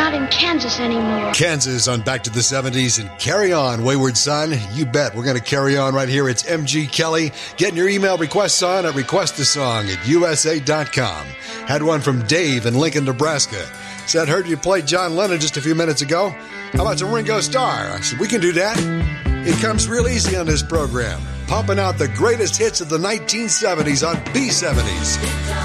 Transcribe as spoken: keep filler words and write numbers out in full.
not in Kansas anymore. Kansas on Back to the seventies and Carry On, Wayward Son. You bet. We're going to carry on right here. It's M G Kelly. Getting your email requests on at request a song at U S A dot com. Had one from Dave in Lincoln, Nebraska. Said, heard you play John Lennon just a few minutes ago. How about some Ringo Starr? I said, we can do that. It comes real easy on this program. Pumping out the greatest hits of the nineteen seventies on B seventies.